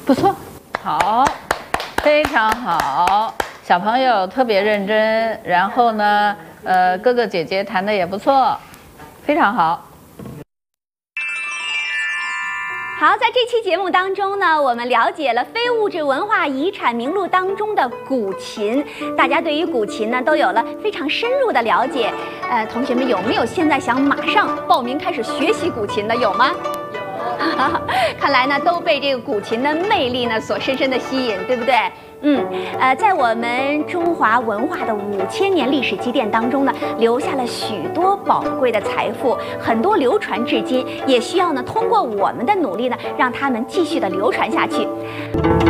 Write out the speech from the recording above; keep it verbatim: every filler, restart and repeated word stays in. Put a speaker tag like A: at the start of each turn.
A: 不错，好，非常好，小朋友特别认真，然后呢，呃，哥哥姐姐弹的也不错，非常好。
B: 好，在这期节目当中呢，我们了解了非物质文化遗产名录当中的古琴，大家对于古琴呢都有了非常深入的了解。呃，同学们有没有现在想马上报名开始学习古琴的？有吗？有。看来呢都被这个古琴的魅力呢所深深的吸引，对不对？ 嗯，呃，在我们中华文化的五千年历史积淀当中呢，留下了许多宝贵的财富，很多流传至今，也需要呢通过我们的努力呢，让他们继续的流传下去。